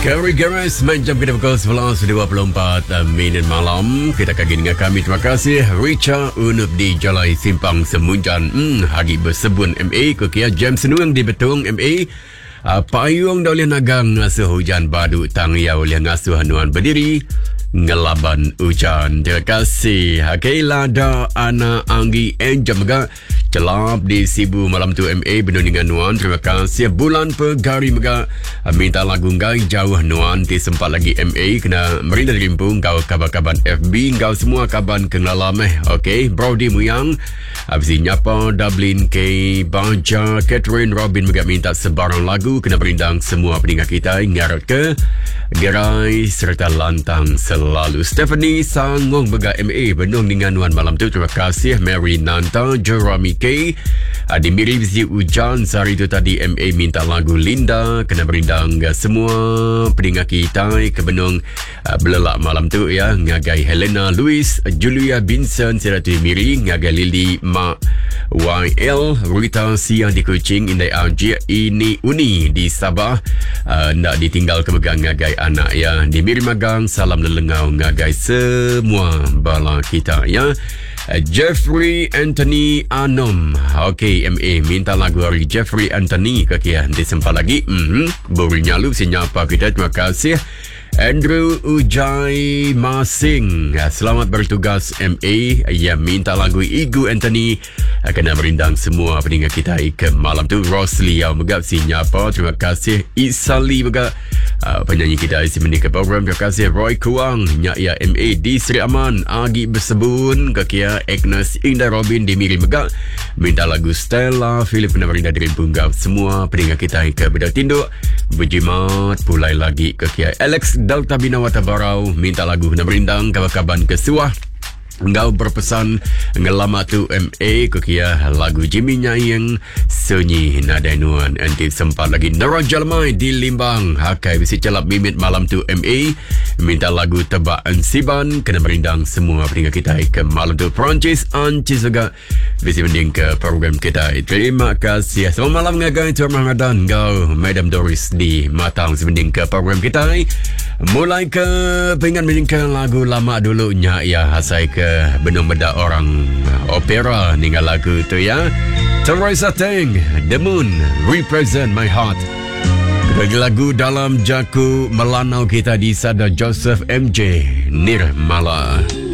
Kerry Garage jam kita pukul 11.24 minit malam. Kita kagi dengan kami. Terima kasih Richard Unup di Jalai Simpang Semunjan. Hari bersebun MA Kekia jam senuang di Betong MA. Payung dah oleh nagang ngasuh hujan badu tangya oleh ngasuh hanuan berdiri ngelaban hujan. Terima kasih Hakela da Ana Anggi Enjam celap di Sibu malam tu MA benundingan nuan. Terima kasih Bulan Pegari mega minta lagu ngai jauh nuan di sempat lagi MA kena merinda rimpung kau kabar-kabar FB kau semua kabar kenal okey Brody Muyang habis nyapa Dublin K Banja Catherine Robin mega minta sebarang lagu kena berindang semua pendengar kita ngarut ke gerai serta lantang selalu. Stephanie Sangong mega MA benundingan nuan malam tu. Terima kasih Mary Nanta Jeremy K Adimiri Bisi Ujan sehari itu tadi MA minta lagu Linda kena berindang semua pendengar kita ke benung belelak malam tu ya. Ngagai Helena Louis Julia Vincent Siratu Miri ngagai Lily Mak YL Rita Siang di Kuching Indai Anjir ini Uni di Sabah nak ditinggal kemegang ngagai anak ya. Di Miri Magang salam lelengau ngagai semua bala kita ya. Jeffrey Anthony Anom okey MA minta lagu hari Jeffrey Anthony kekian disempat lagi beri nyalu sinyapa kita. Terima kasih Andrew Ujai Masing selamat bertugas MA yang minta lagu Igu Anthony kena berindang semua pendengar kita ke malam tu. Rosli yang megap sinyapa. Terima kasih Isali megap penyanyi kita isi mendi ke program. Terima kasih Roy Kuang Nyak ya MA di Seri Aman Agi Bersebun kekia Agnes Indah Robin di Miri megap minta lagu Stella Philip kena berindang dari punggap semua pendengar kita ke Bedak Tinduk berjimat pulai lagi kekia Alex Delta Binawata Barau minta lagu kena berindang kabar-kabar kesuah. Engkau berpesan ngelama tu MA kekia lagu Jimmy Nyayang sunyi nadai nuan. Nanti sempat lagi Nara Jalmai di Limbang Hakai bisi celap mimit malam tu MA minta lagu Tebak Ansiban kena berindang semua pendengar kita ke malam tu. Perancis Ancis juga bisi mending ke program kita. Terima kasih. Selamat malam ngagai Tuan Ramadan kau Madam Doris di Matang sebending ke program kita. Mulai ke pengen meningkat lagu lama dulu nya ya hasai ke benung bedak orang opera ninggal lagu tu ya. Teresa Teng The Moon Represent My Heart. Lagu dalam jaku melanau kita di Sada Joseph MJ Nirmala.